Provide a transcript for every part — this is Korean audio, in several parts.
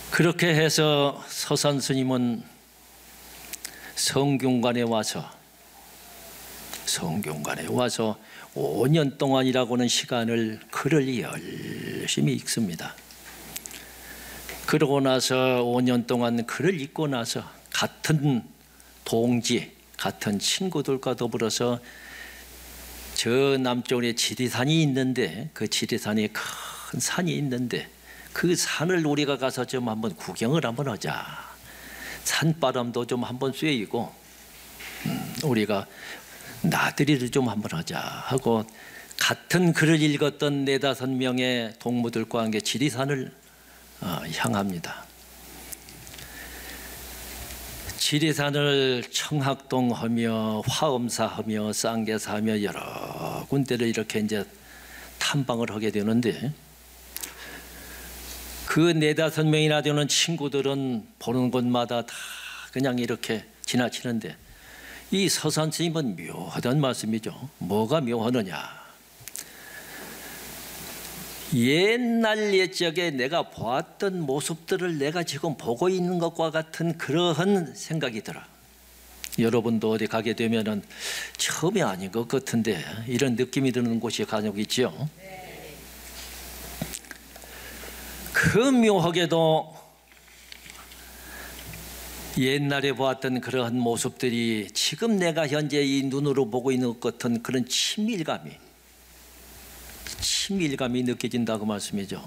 그렇게 해서 서산 스님은 성균관에 와서 5년 동안이라고는 시간을 글을 열심히 읽습니다. 그러고 나서 5년 동안 글을 읽고 나서 같은 동지, 같은 친구들과 더불어서 저 남쪽에 지리산이 있는데, 그 지리산에 큰 산이 있는데 그 산을 우리가 가서 좀 한번 구경을 한번 하자. 산바람도 좀 한번 쐬이고 우리가 나들이를 좀 한번 하자 하고 같은 글을 읽었던 4-5명의 동무들과 함께 지리산을 향합니다. 지리산을 청학동하며 화엄사하며 쌍계사하며 여러 군데를 이렇게 이제 탐방을 하게 되는데, 그 4-5명이나 되는 친구들은 보는 곳마다 다 그냥 이렇게 지나치는데, 이 서산 스님은 묘하단 말씀이죠. 뭐가 묘하느냐? 옛날 옛적에 내가 보았던 모습들을 내가 지금 보고 있는 것과 같은 그러한 생각이 들어. 여러분도 어디 가게 되면은 처음이 아닌 것 같은데 이런 느낌이 드는 곳이 간혹 있죠. 그 묘하게도 옛날에 보았던 그러한 모습들이 지금 내가 현재 이 눈으로 보고 있는 것 같은 그런 친밀감이 느껴진다고 말씀이죠.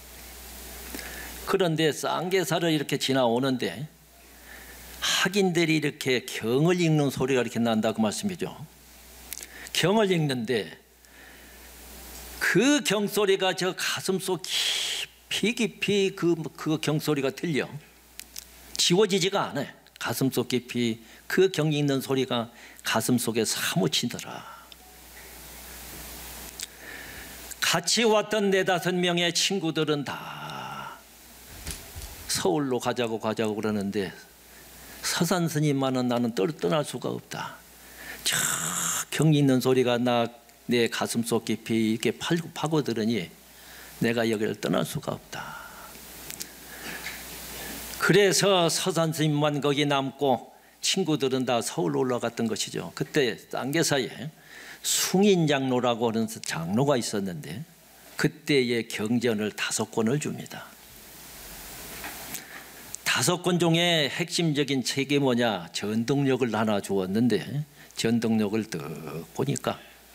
그런데 쌍계사를 이렇게 지나오는데 학인들이 이렇게 경을 읽는 소리가 이렇게 난다고 말씀이죠. 경을 읽는데 그 경소리가 저 가슴속 깊이 그 경소리가 들려. 지워지지가 않아요. 가슴속 깊이 그 경 읽는 소리가 가슴속에 사무치더라. 같이 왔던 4-5명의 친구들은 다 서울로 가자고 그러는데 서산 스님만은 나는 떠날 수가 없다. 저 경 읽는 소리가 내 가슴속 깊이 이렇게 파고들으니 내가 여기를 떠날 수가 없다. 그래서 서산 스님만 거기 남고 친구들은 다 서울로 올라갔던 것이죠. 그때 쌍계사에 숭인장로라고 하는 장로가 있었는데 그때의 경전을 5권을 줍니다. 5권 중에 핵심적인 책이 뭐냐? 전등록을 하나 주었는데 전등록을 딱 보니까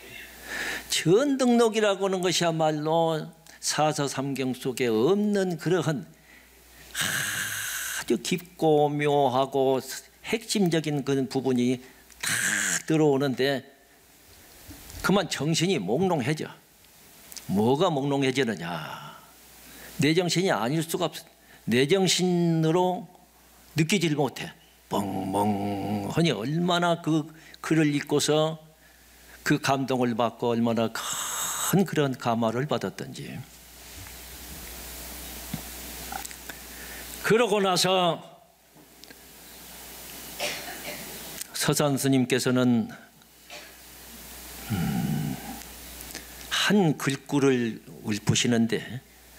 전등록이라고 하는 것이야말로 사서삼경 속에 없는 그러한 아주 깊고 묘하고 핵심적인 그런 부분이 딱 들어오는데 그만 정신이 몽롱해져. 뭐가 몽롱해지느냐? 내 정신이 아닐 수가 없어. 내 정신으로 느끼질 못해. 멍멍하니 얼마나 그 글을 읽고서 그 감동을 받고 얼마나 큰 그런 감화를 받았던지. 그러고 나서 서산 스님께서는 한 글구를 읊으시는데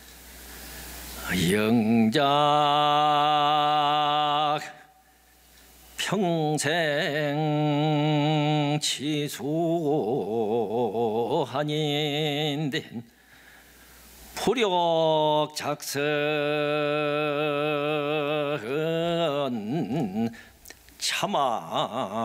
영작 평생 치수한인된 불욕작선 참아